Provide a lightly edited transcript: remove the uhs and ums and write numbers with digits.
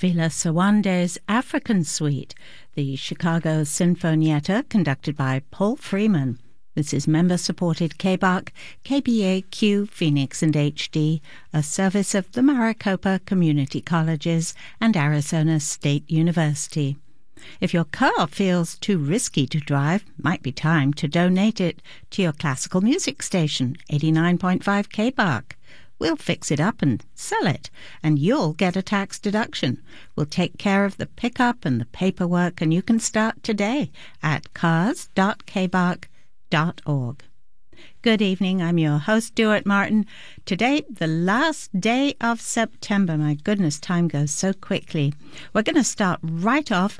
Villa Sawande's African Suite, the Chicago Sinfonietta, conducted by Paul Freeman. This is member-supported KBAQ, KBAQ, Phoenix and HD, a service of the Maricopa Community Colleges and Arizona State University. If your car feels too risky to drive, might be time to donate it to your classical music station, 89.5 KBAQ. We'll fix it up and sell it, and you'll get a tax deduction. We'll take care of the pickup and the paperwork, and you can start today at cars.kbaq.org. Good evening, I'm your host, Stuart Martin. Today, the last day of September. My goodness, time goes so quickly. We're going to start right off